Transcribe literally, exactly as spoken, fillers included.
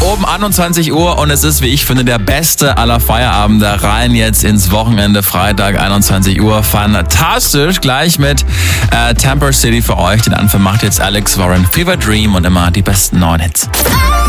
oben einundzwanzig Uhr und es ist, wie ich finde, der beste aller Feierabende rein jetzt ins Wochenende. Freitag, einundzwanzig Uhr. Fantastisch. Gleich mit äh, Temper City für euch. Den Anfang macht jetzt Alex Warren, Fever Dream und immer die besten neuen Hits.